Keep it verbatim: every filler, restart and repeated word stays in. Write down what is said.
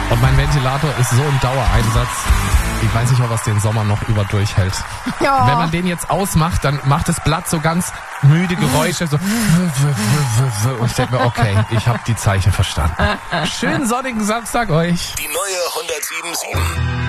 Und mein Ventilator ist so im Dauereinsatz. Ich weiß nicht, ob er es den Sommer noch über durchhält. Ja. Wenn man den jetzt ausmacht, dann macht das Blatt so ganz müde Geräusche. So. Und ich denke mir, okay, ich habe die Zeichen verstanden. Schönen sonnigen Samstag euch. Die neue hundertsieben Komma sieben.